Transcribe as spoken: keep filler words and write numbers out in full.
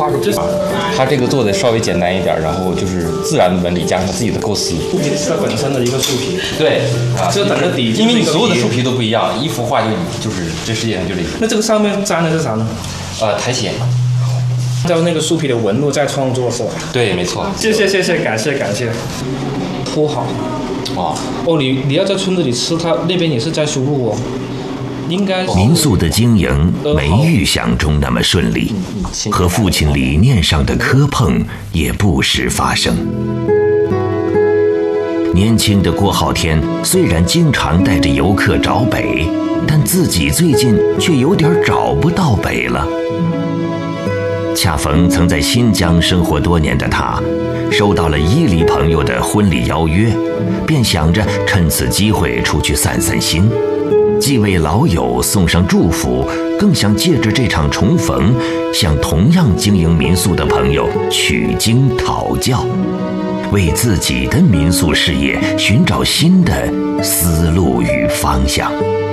画个就是他这个做的稍微简单一点，然后就是自然的纹理加上自己的构思。 树皮是它本身的一个树皮， 对啊， 这整个底， 因为你所有的树皮都不一样，一幅画就就是这世界上就这一个。 那这个上面粘的是啥呢？ 呃，苔藓。 按照那个树皮的纹路再创作是吧？ 对，没错。 谢谢谢谢，感谢感谢。铺好。 哇哦，你你要在村子里吃，它那边也是在输入哦。应该民宿的经营没预想中那么顺利，和父亲理念上的磕碰也不时发生。年轻的郭浩天虽然经常带着游客找北，但自己最近却有点找不到北了。恰逢曾在新疆生活多年的他，收到了伊犁朋友的婚礼邀约，便想着趁此机会出去散散心，既为老友送上祝福，更想借着这场重逢，向同样经营民宿的朋友取经讨教，为自己的民宿事业寻找新的思路与方向。